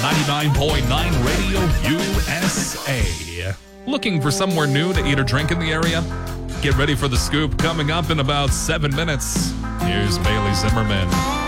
99.9 Radio USA. Looking for somewhere new to eat or drink in the area? Get ready for the scoop coming up in about 7 minutes. Here's Bailey Zimmerman.